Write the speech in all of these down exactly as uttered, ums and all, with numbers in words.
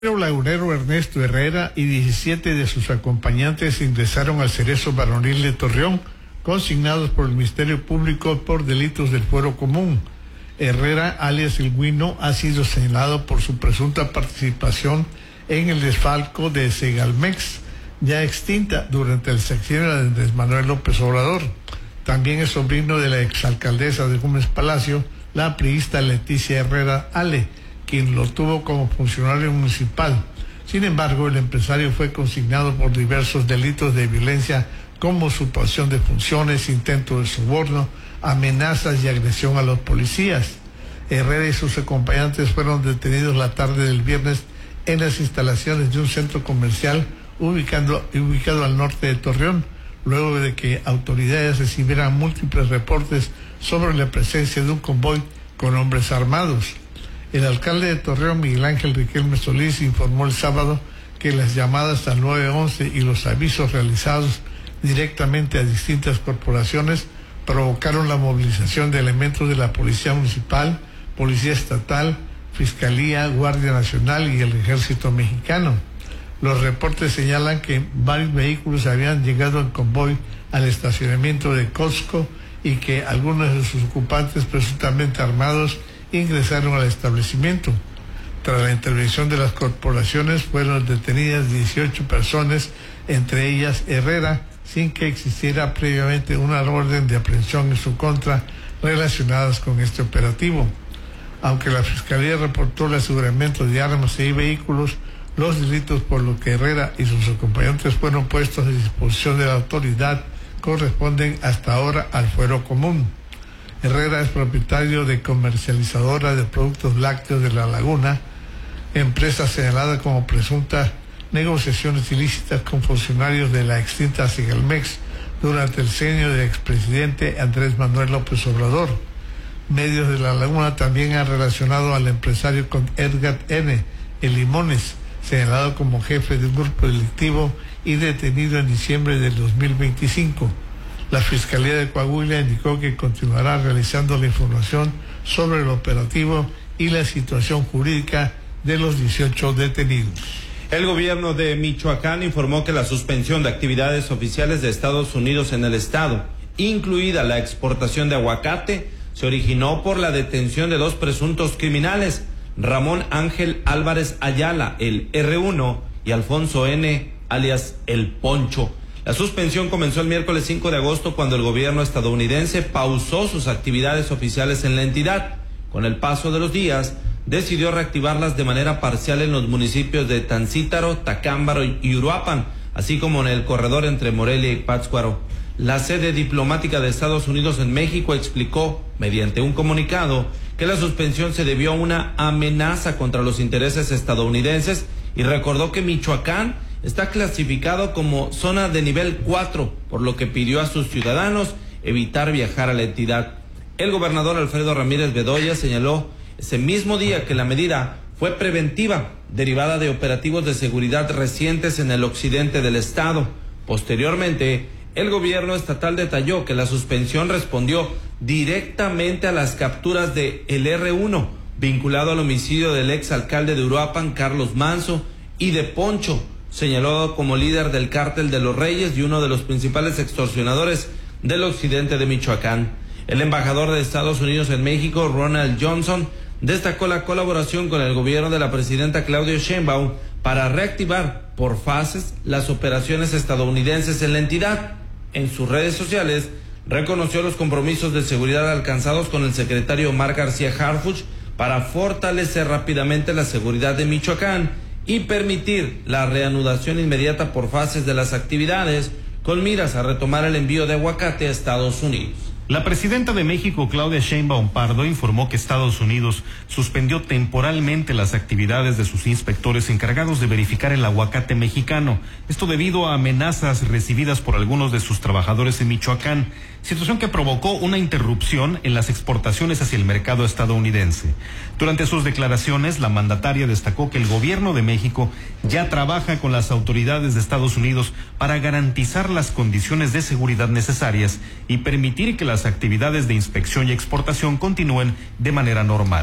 El lagunero Ernesto Herrera y diecisiete de sus acompañantes ingresaron al Cerezo Varonil de Torreón, consignados por el Ministerio Público por delitos del fuero común. Herrera, alias El Guino, ha sido señalado por su presunta participación en el desfalco de Segalmex, ya extinta durante el sexenio de Andrés Manuel López Obrador. También es sobrino de la exalcaldesa de Gómez Palacio, la priista Leticia Herrera Ale, quien lo tuvo como funcionario municipal. Sin embargo, el empresario fue consignado por diversos delitos de violencia como usurpación de funciones, intento de soborno, amenazas y agresión a los policías. Herrera y sus acompañantes fueron detenidos la tarde del viernes en las instalaciones de un centro comercial ubicando, ubicado al norte de Torreón, luego de que autoridades recibieran múltiples reportes sobre la presencia de un convoy con hombres armados. El alcalde de Torreón, Miguel Ángel Riquelme Solís, informó el sábado que las llamadas al nueve once y los avisos realizados directamente a distintas corporaciones provocaron la movilización de elementos de la Policía Municipal, Policía Estatal, Fiscalía, Guardia Nacional y el Ejército Mexicano. Los reportes señalan que varios vehículos habían llegado en convoy al estacionamiento de Costco y que algunos de sus ocupantes presuntamente armados ingresaron al establecimiento. Tras la intervención de las corporaciones fueron detenidas dieciocho personas, entre ellas Herrera, sin que existiera previamente una orden de aprehensión en su contra relacionadas con este operativo. Aunque la Fiscalía reportó el aseguramiento de armas y vehículos, los delitos por los que Herrera y sus acompañantes fueron puestos a disposición de la autoridad corresponden hasta ahora al fuero común. Herrera es propietario de comercializadora de productos lácteos de La Laguna, empresa señalada como presuntas negociaciones ilícitas con funcionarios de la extinta Segalmex durante el sexenio del expresidente Andrés Manuel López Obrador. Medios de La Laguna también han relacionado al empresario con Edgar N. El Limones, señalado como jefe de un grupo delictivo y detenido en diciembre del dos mil veinticinco. La Fiscalía de Coahuila indicó que continuará realizando la información sobre el operativo y la situación jurídica de los dieciocho detenidos. El gobierno de Michoacán informó que la suspensión de actividades oficiales de Estados Unidos en el estado, incluida la exportación de aguacate, se originó por la detención de dos presuntos criminales, Ramón Ángel Álvarez Ayala, el erre uno, y Alfonso N., alias El Poncho. La suspensión comenzó el miércoles cinco de agosto cuando el gobierno estadounidense pausó sus actividades oficiales en la entidad. Con el paso de los días, decidió reactivarlas de manera parcial en los municipios de Tancítaro, Tacámbaro y Uruapan, así como en el corredor entre Morelia y Pátzcuaro. La sede diplomática de Estados Unidos en México explicó, mediante un comunicado, que la suspensión se debió a una amenaza contra los intereses estadounidenses y recordó que Michoacán está clasificado como zona de nivel cuatro, por lo que pidió a sus ciudadanos evitar viajar a la entidad. El gobernador Alfredo Ramírez Bedoya señaló ese mismo día que la medida fue preventiva, derivada de operativos de seguridad recientes en el occidente del estado. Posteriormente, el gobierno estatal detalló que la suspensión respondió directamente a las capturas de el erre uno, vinculado al homicidio del exalcalde de Uruapan, Carlos Manso, y de Poncho, señalado como líder del cártel de los Reyes y uno de los principales extorsionadores del occidente de Michoacán. El embajador de Estados Unidos en México, Ronald Johnson, destacó la colaboración con el gobierno de la presidenta Claudia Sheinbaum para reactivar por fases las operaciones estadounidenses en la entidad. En sus redes sociales, reconoció los compromisos de seguridad alcanzados con el secretario Omar García Harfuch para fortalecer rápidamente la seguridad de Michoacán y permitir la reanudación inmediata por fases de las actividades con miras a retomar el envío de aguacate a Estados Unidos. La presidenta de México, Claudia Sheinbaum Pardo, informó que Estados Unidos suspendió temporalmente las actividades de sus inspectores encargados de verificar el aguacate mexicano. Esto debido a amenazas recibidas por algunos de sus trabajadores en Michoacán, situación que provocó una interrupción en las exportaciones hacia el mercado estadounidense. Durante sus declaraciones, la mandataria destacó que el gobierno de México ya trabaja con las autoridades de Estados Unidos para garantizar las condiciones de seguridad necesarias y permitir que las actividades de inspección y exportación continúen de manera normal.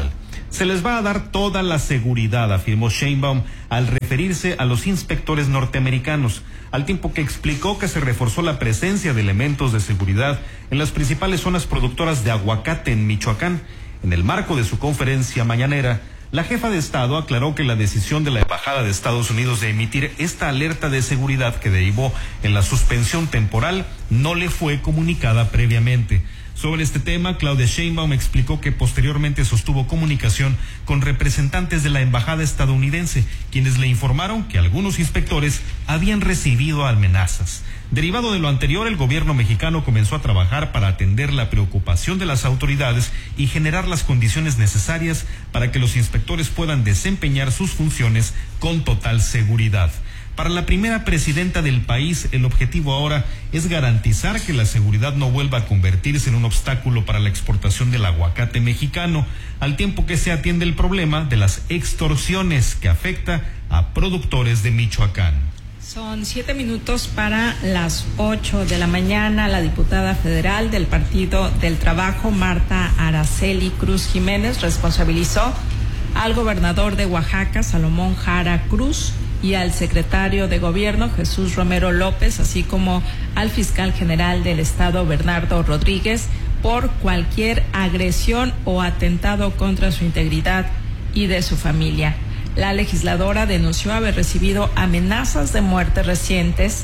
Se les va a dar toda la seguridad, afirmó Sheinbaum al referirse a los inspectores norteamericanos, al tiempo que explicó que se reforzó la presencia de elementos de seguridad en las principales zonas productoras de aguacate en Michoacán. En el marco de su conferencia mañanera, la jefa de Estado aclaró que la decisión de la Embajada de Estados Unidos de emitir esta alerta de seguridad que derivó en la suspensión temporal no le fue comunicada previamente. Sobre este tema, Claudia Sheinbaum explicó que posteriormente sostuvo comunicación con representantes de la embajada estadounidense, quienes le informaron que algunos inspectores habían recibido amenazas. Derivado de lo anterior, el gobierno mexicano comenzó a trabajar para atender la preocupación de las autoridades y generar las condiciones necesarias para que los inspectores puedan desempeñar sus funciones con total seguridad. Para la primera presidenta del país, el objetivo ahora es garantizar que la seguridad no vuelva a convertirse en un obstáculo para la exportación del aguacate mexicano, al tiempo que se atiende el problema de las extorsiones que afecta a productores de Michoacán. Son siete minutos para las ocho de la mañana. La diputada federal del Partido del Trabajo, Marta Araceli Cruz Jiménez, responsabilizó al gobernador de Oaxaca, Salomón Jara Cruz, y al secretario de Gobierno, Jesús Romero López, así como al fiscal general del Estado, Bernardo Rodríguez, por cualquier agresión o atentado contra su integridad y de su familia. La legisladora denunció haber recibido amenazas de muerte recientes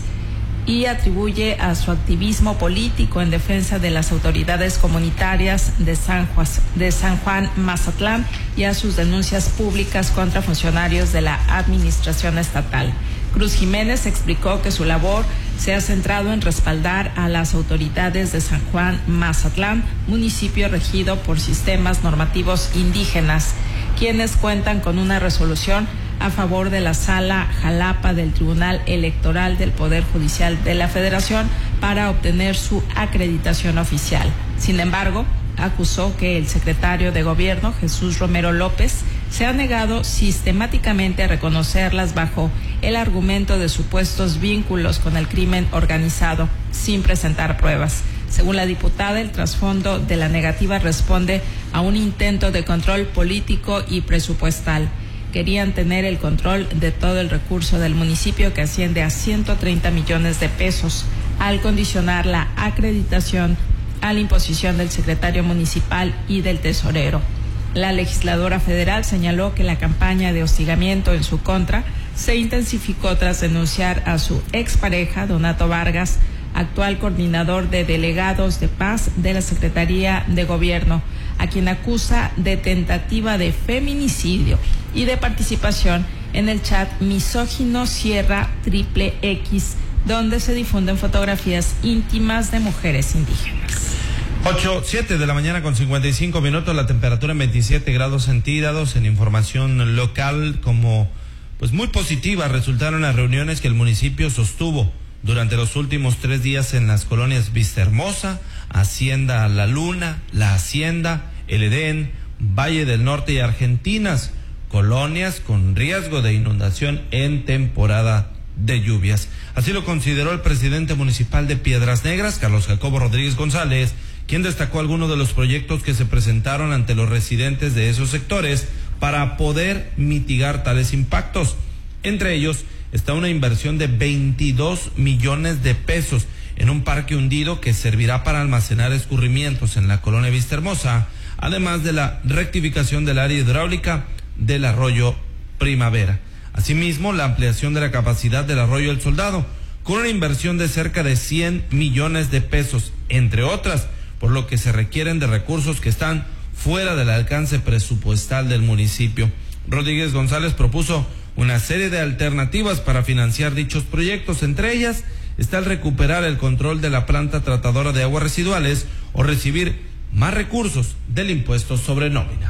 y atribuye a su activismo político en defensa de las autoridades comunitarias de San Juan, de San Juan Mazatlán y a sus denuncias públicas contra funcionarios de la administración estatal. Cruz Jiménez explicó que su labor se ha centrado en respaldar a las autoridades de San Juan Mazatlán, municipio regido por sistemas normativos indígenas, quienes cuentan con una resolución a favor de la Sala Jalapa del Tribunal Electoral del Poder Judicial de la Federación para obtener su acreditación oficial. Sin embargo, acusó que el secretario de Gobierno, Jesús Romero López, se ha negado sistemáticamente a reconocerlas bajo el argumento de supuestos vínculos con el crimen organizado, sin presentar pruebas. Según la diputada, el trasfondo de la negativa responde a un intento de control político y presupuestal. Querían tener el control de todo el recurso del municipio, que asciende a ciento treinta millones de pesos, al condicionar la acreditación a la imposición del secretario municipal y del tesorero. La legisladora federal señaló que la campaña de hostigamiento en su contra se intensificó tras denunciar a su expareja, Donato Vargas, actual coordinador de delegados de paz de la Secretaría de Gobierno, a quien acusa de tentativa de feminicidio y de participación en el chat misógino Sierra Triple X, donde se difunden fotografías íntimas de mujeres indígenas. Ocho, siete de la mañana con cincuenta y cinco minutos, la temperatura en veintisiete grados centígrados. En información local, como pues muy positiva resultaron las reuniones que el municipio sostuvo durante los últimos tres días en las colonias Vista Hermosa, Hacienda La Luna, La Hacienda, El Edén, Valle del Norte y Argentinas, colonias con riesgo de inundación en temporada de lluvias. Así lo consideró el presidente municipal de Piedras Negras, Carlos Jacobo Rodríguez González, quien destacó algunos de los proyectos que se presentaron ante los residentes de esos sectores para poder mitigar tales impactos. Entre ellos está una inversión de veintidós millones de pesos en un parque hundido que servirá para almacenar escurrimientos en la colonia Vista Hermosa, además de la rectificación del área hidráulica del arroyo Primavera. Asimismo, la ampliación de la capacidad del arroyo El Soldado, con una inversión de cerca de cien millones de pesos, entre otras, por lo que se requieren de recursos que están fuera del alcance presupuestal del municipio. Rodríguez González propuso una serie de alternativas para financiar dichos proyectos. Entre ellas está el recuperar el control de la planta tratadora de aguas residuales o recibir más recursos del impuesto sobre nómina.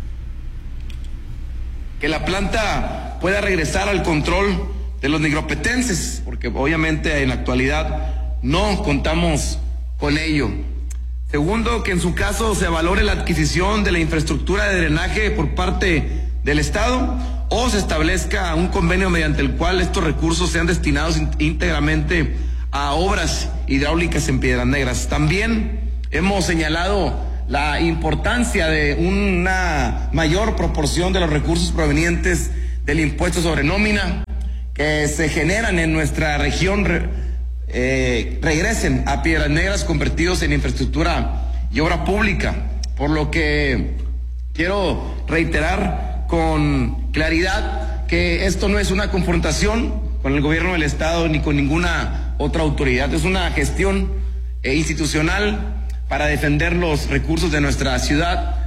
Que la planta pueda regresar al control de los nigropetenses, porque obviamente en la actualidad no contamos con ello. Segundo, que en su caso se valore la adquisición de la infraestructura de drenaje por parte del Estado o se establezca un convenio mediante el cual estos recursos sean destinados íntegramente a obras hidráulicas en Piedras Negras. También hemos señalado la importancia de una mayor proporción de los recursos provenientes del impuesto sobre nómina que se generan en nuestra región eh, regresen a Piedras Negras convertidos en infraestructura y obra pública, por lo que quiero reiterar con claridad que esto no es una confrontación con el gobierno del Estado ni con ninguna otra autoridad, es una gestión eh, institucional para defender los recursos de nuestra ciudad.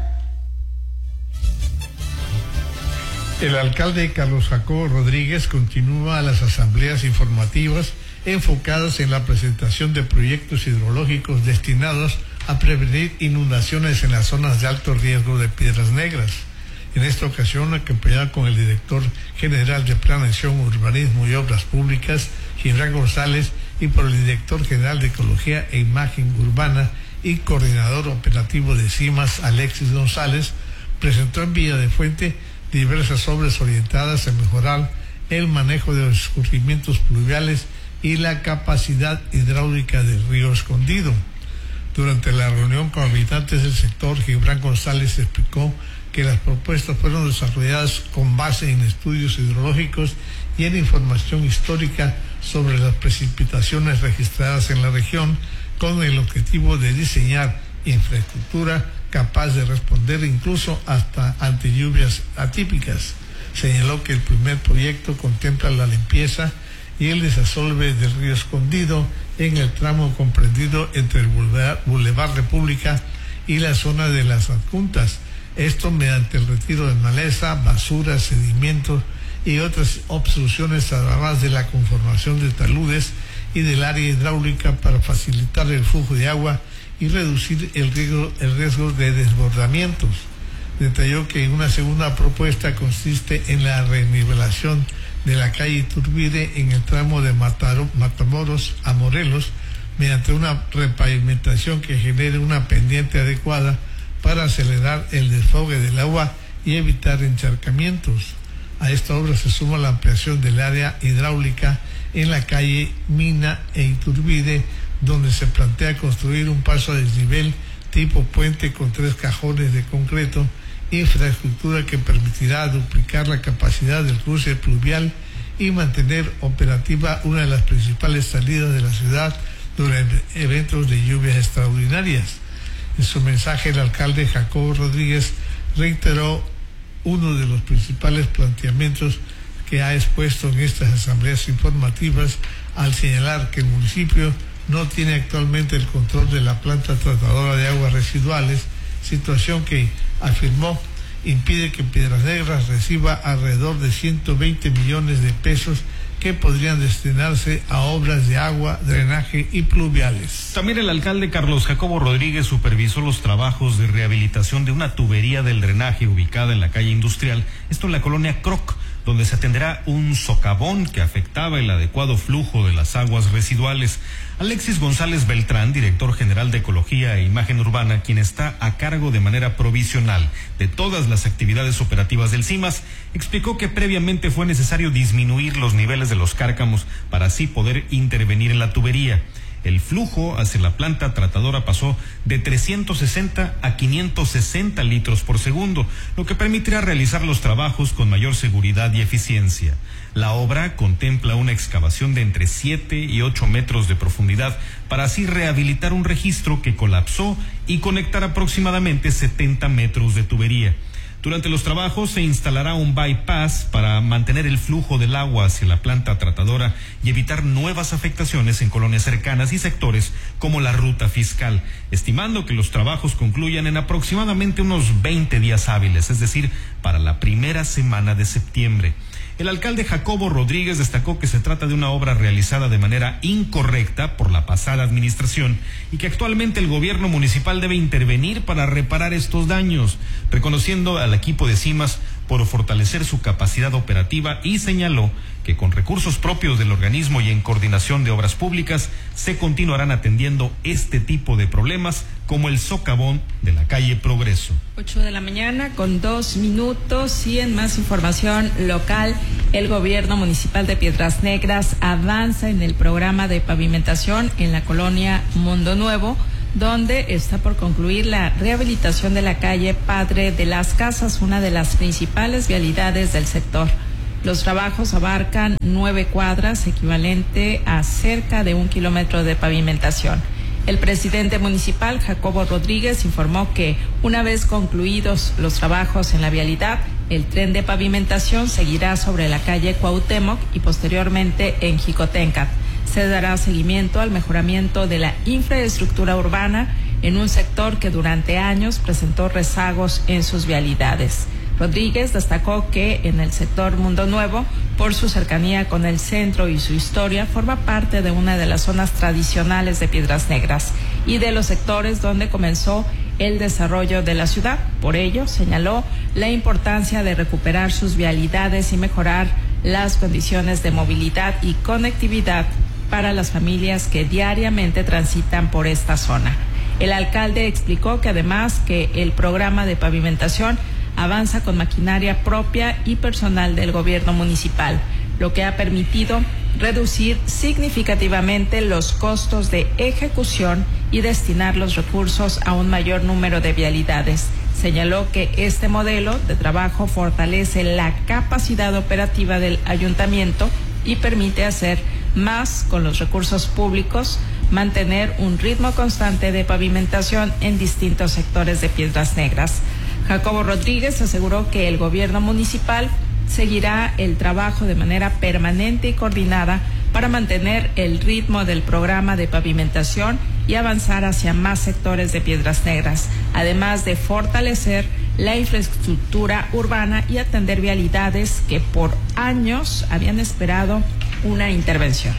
El alcalde Carlos Jacobo Rodríguez continúa las asambleas informativas enfocadas en la presentación de proyectos hidrológicos destinados a prevenir inundaciones en las zonas de alto riesgo de Piedras Negras. En esta ocasión, acompañado con el director general de Planeación, Urbanismo y Obras Públicas, Gibran González, y por el director general de Ecología e Imagen Urbana y coordinador operativo de CIMAS, Alexis González, presentó en Villa de Fuente diversas obras orientadas a mejorar el manejo de los escurrimientos pluviales y la capacidad hidráulica del río Escondido. Durante la reunión con habitantes del sector, Gibran González explicó que las propuestas fueron desarrolladas con base en estudios hidrológicos y en información histórica sobre las precipitaciones registradas en la región, con el objetivo de diseñar infraestructura capaz de responder incluso hasta ante lluvias atípicas. Señaló que el primer proyecto contempla la limpieza y el desasolve del río Escondido en el tramo comprendido entre el Boulevard República y la zona de las adjuntas. Esto mediante el retiro de maleza, basura, sedimentos y otras obstrucciones, además de la conformación de taludes y del área hidráulica para facilitar el flujo de agua y reducir el riesgo, el riesgo de desbordamientos. Detalló que una segunda propuesta consiste en la renivelación de la calle Iturbide en el tramo de Mataro, Matamoros a Morelos, mediante una repavimentación que genere una pendiente adecuada para acelerar el desfogue del agua y evitar encharcamientos. A esta obra se suma la ampliación del área hidráulica en la calle Mina e Iturbide, donde se plantea construir un paso a desnivel tipo puente con tres cajones de concreto, infraestructura que permitirá duplicar la capacidad del cruce pluvial y mantener operativa una de las principales salidas de la ciudad durante eventos de lluvias extraordinarias. En su mensaje, el alcalde Jacobo Rodríguez reiteró uno de los principales planteamientos que ha expuesto en estas asambleas informativas al señalar que el municipio no tiene actualmente el control de la planta tratadora de aguas residuales, situación que, afirmó, impide que Piedras Negras reciba alrededor de ciento veinte millones de pesos que podrían destinarse a obras de agua, drenaje y pluviales. También el alcalde Carlos Jacobo Rodríguez supervisó los trabajos de rehabilitación de una tubería del drenaje ubicada en la calle Industrial, esto en la colonia Croc, donde se atenderá un socavón que afectaba el adecuado flujo de las aguas residuales. Alexis González Beltrán, director general de Ecología e Imagen Urbana, quien está a cargo de manera provisional de todas las actividades operativas del CIMAS, explicó que previamente fue necesario disminuir los niveles de los cárcamos para así poder intervenir en la tubería. El flujo hacia la planta tratadora pasó de trescientos sesenta a quinientos sesenta litros por segundo, lo que permitirá realizar los trabajos con mayor seguridad y eficiencia. La obra contempla una excavación de entre siete y ocho metros de profundidad para así rehabilitar un registro que colapsó y conectar aproximadamente setenta metros de tubería. Durante los trabajos se instalará un bypass para mantener el flujo del agua hacia la planta tratadora y evitar nuevas afectaciones en colonias cercanas y sectores como la ruta fiscal, estimando que los trabajos concluyan en aproximadamente unos veinte días hábiles, es decir, para la primera semana de septiembre. El alcalde Jacobo Rodríguez destacó que se trata de una obra realizada de manera incorrecta por la pasada administración y que actualmente el gobierno municipal debe intervenir para reparar estos daños, reconociendo al equipo de CIMAS por fortalecer su capacidad operativa, y señaló que con recursos propios del organismo y en coordinación de obras públicas se continuarán atendiendo este tipo de problemas como el socavón de la calle Progreso. Ocho de la mañana con dos minutos, y en más información local, el gobierno municipal de Piedras Negras avanza en el programa de pavimentación en la colonia Mundo Nuevo, donde está por concluir la rehabilitación de la calle Padre de las Casas, una de las principales vialidades del sector. Los trabajos abarcan nueve cuadras, equivalente a cerca de un kilómetro de pavimentación. El presidente municipal, Jacobo Rodríguez, informó que una vez concluidos los trabajos en la vialidad, el tren de pavimentación seguirá sobre la calle Cuauhtémoc y posteriormente en Jicotencat. Se dará seguimiento al mejoramiento de la infraestructura urbana en un sector que durante años presentó rezagos en sus vialidades. Rodríguez destacó que en el sector Mundo Nuevo, por su cercanía con el centro y su historia, forma parte de una de las zonas tradicionales de Piedras Negras y de los sectores donde comenzó el desarrollo de la ciudad. Por ello, señaló la importancia de recuperar sus vialidades y mejorar las condiciones de movilidad y conectividad para las familias que diariamente transitan por esta zona. El alcalde explicó que además que el programa de pavimentación avanza con maquinaria propia y personal del gobierno municipal, lo que ha permitido reducir significativamente los costos de ejecución y destinar los recursos a un mayor número de vialidades. Señaló que este modelo de trabajo fortalece la capacidad operativa del ayuntamiento y permite hacer más con los recursos públicos, mantener un ritmo constante de pavimentación en distintos sectores de Piedras Negras. Jacobo Rodríguez aseguró que el gobierno municipal seguirá el trabajo de manera permanente y coordinada para mantener el ritmo del programa de pavimentación y avanzar hacia más sectores de Piedras Negras, además de fortalecer la infraestructura urbana y atender vialidades que por años habían esperado una intervención.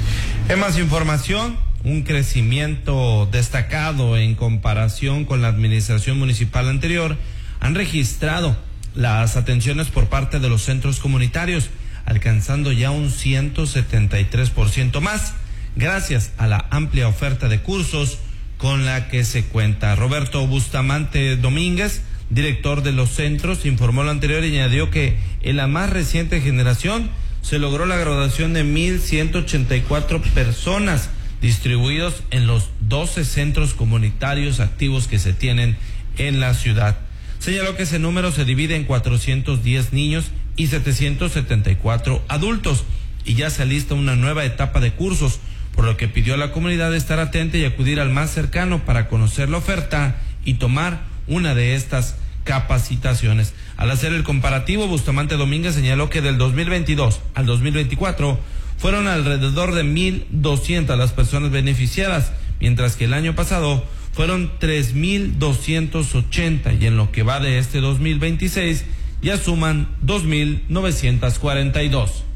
En más información, un crecimiento destacado en comparación con la administración municipal anterior han registrado las atenciones por parte de los centros comunitarios, alcanzando ya un ciento setenta y tres por ciento más, gracias a la amplia oferta de cursos con la que se cuenta. Roberto Bustamante Domínguez, director de los centros, informó lo anterior y añadió que en la más reciente generación se logró la graduación de mil ciento ochenta y cuatro personas distribuidos en los doce centros comunitarios activos que se tienen en la ciudad. Señaló que ese número se divide en cuatrocientos diez niños y setecientos setenta y cuatro adultos y ya se alista una nueva etapa de cursos, por lo que pidió a la comunidad estar atenta y acudir al más cercano para conocer la oferta y tomar una de estas capacitaciones. Al hacer el comparativo, Bustamante Domínguez señaló que del dos mil veintidós al dos mil veinticuatro fueron alrededor de mil doscientas las personas beneficiadas, mientras que el año pasado fueron tres mil doscientos ochenta y en lo que va de este dos mil veintiséis ya suman dos mil novecientos cuarenta y dos.